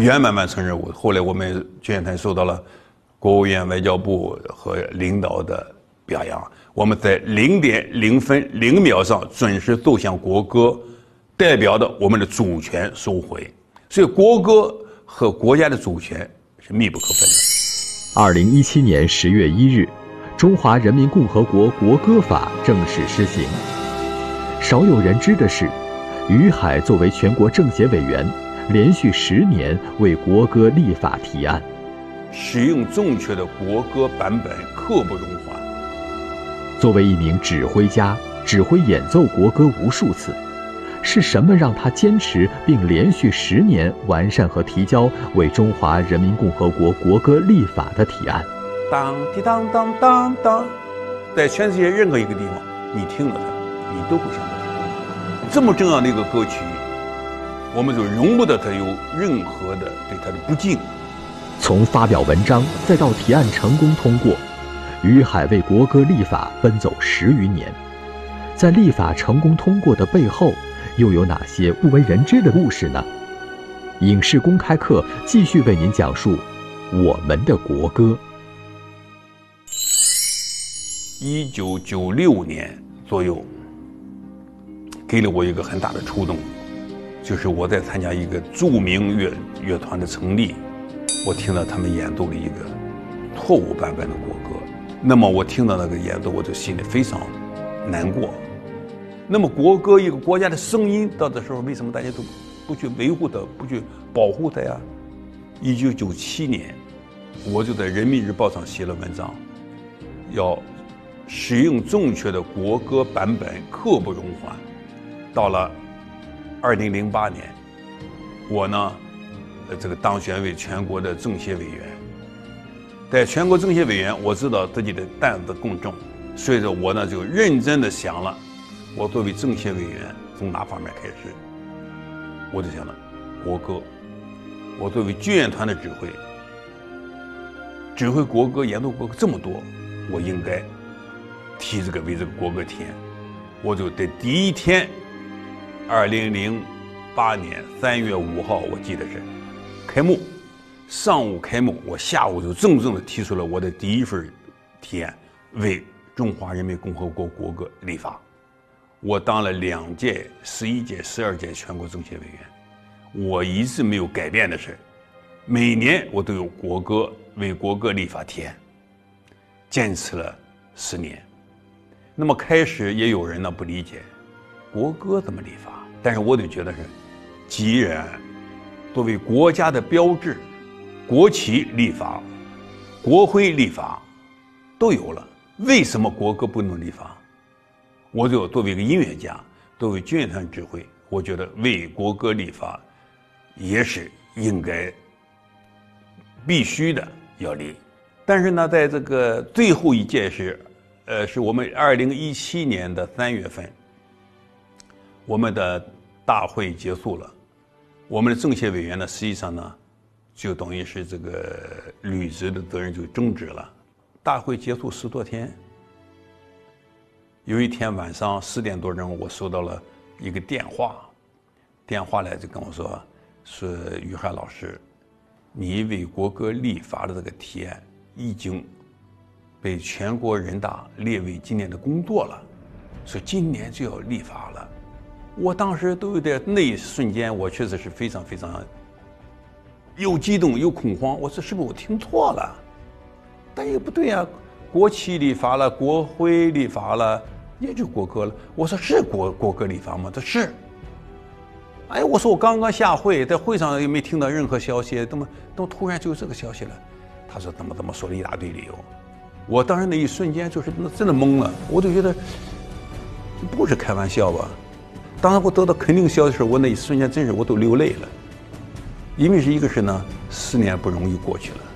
圆满完成任务。后来我们救援团受到了国务院、外交部和领导的表扬，我们在0.0分0秒上准时奏响国歌，代表的我们的主权收回。所以国歌和国家的主权是密不可分的。 2017年10月1日，中华人民共和国国歌法正式施行。少有人知的是，于海作为全国政协委员，连续10年为国歌立法提案。 使用正确的国歌版本刻不容缓。 作为一名指挥家，指挥演奏国歌无数次，是什么让他坚持并连续10年完善和提交为中华人民共和国国歌立法的提案？ 当滴当当当当，在全世界任何一个地方，你听了它，你都会想到这么重要的一个歌曲，我们就容不得它有任何的对它的不敬。 从发表文章再到提案成功通过，于海为国歌立法奔走10余年。在立法成功通过的背后，又有哪些不为人知的故事呢？影视公开课继续为您讲述我们的国歌。 1996年左右，给了我一个很大的触动，就是我在参加一个著名乐团的成立，我听到他们演奏了一个错误版本的国歌。那么我听到那个演奏，我就心里非常难过。那么国歌一个国家的声音，到这时候为什么大家都不去维护它，不去保护它呀？1997年，我就在人民日报上写了文章，要使用正确的国歌版本刻不容缓。到了2008年，我呢，当选为全国的政协委员。在全国政协委员，我知道自己的担子更重，所以说我呢就认真的想了，我作为政协委员从哪方面开始？我就想了国歌。我作为救援团的指挥国歌、演奏国歌这么多，我应该为这个国歌提案。我就在第一天，2008年3月5号，我记得是开幕，上午开幕，我下午就郑重地提出了我的第一份提案，为中华人民共和国国歌立法。我当了2届、11届、12届全国政协委员，我一直没有改变的是，每年我都有为国歌立法提案，坚持了10年。那么开始也有人呢不理解，国歌怎么立法？但是我就觉得是，既然作为国家的标志，国旗立法、国徽立法都有了，为什么国歌不能立法？我就作为一个音乐家，作为救援团指挥，我觉得为国歌立法也是应该必须的要立。但是呢，在这个最后一届是我们2017年的3月份，我们的大会结束了，我们的政协委员呢，实际上呢，就等于是这个履职的责任就终止了。大会结束10多天，有一天晚上10点多钟，我收到了一个电话来就跟我说，于海老师，你为国歌立法的这个提案已经被全国人大列为今年的工作了，说今年就要立法了。我当时都有点，那一瞬间我确实是非常非常又激动又恐慌。我说是不是我听错了？但也不对呀，国旗立法了，国徽立法了，也就国歌了。我说是国歌立法吗？他是。哎，我说我刚刚下会，在会上也没听到任何消息，怎么突然就有这个消息了？他说怎么说了一大堆理由。我当时那一瞬间就是真的懵了，我就觉得不是开玩笑吧。当然我得到肯定消息的时候，我那一瞬间真是我都流泪了，因为一个是呢，10年不容易过去了。